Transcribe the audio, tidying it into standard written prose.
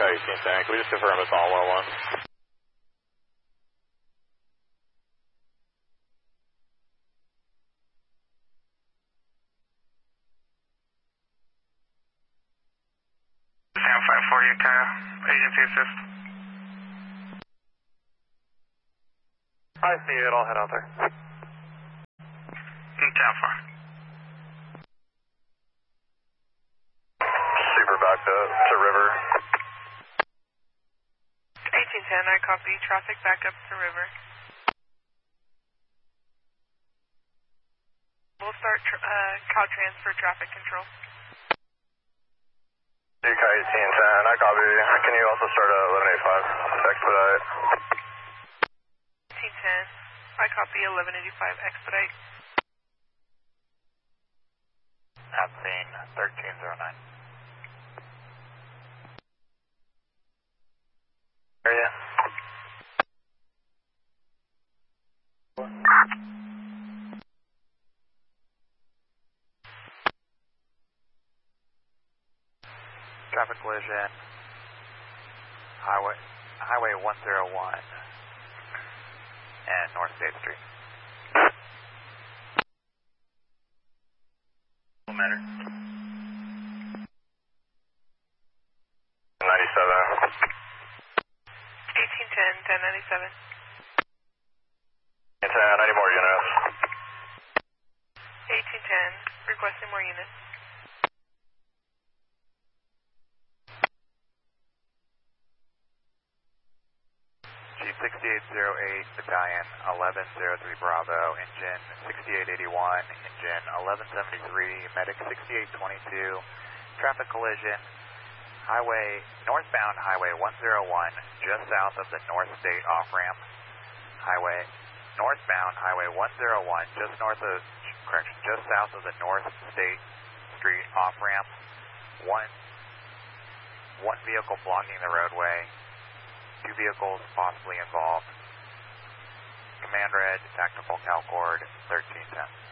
1810. Can we just confirm it's all 101? Sam 540, Kyle. Agency assist. I see it. I'll head out there. Down far. Super backed up to river. 1810, I copy. Traffic back up to river. We'll start Caltrans for traffic control. UK 1810, I copy. Can you also start at 1185? Expedite. 1810, I copy. 1185, expedite. At scene 1309. Area. Traffic collision. Highway 101 and North State Street. No matter. 97. 1810, 1097. 10, I need more units. 1810, requesting more units. G6808, Battalion 1103 Bravo, engine 6881, engine 1173, medic 6822, traffic collision, northbound Highway 101, just south of the North State off-ramp, northbound Highway 101, just south of the North State Street off-ramp, one vehicle blocking the roadway, 2 vehicles possibly involved. Command Red, Tactical Calcord, 1310.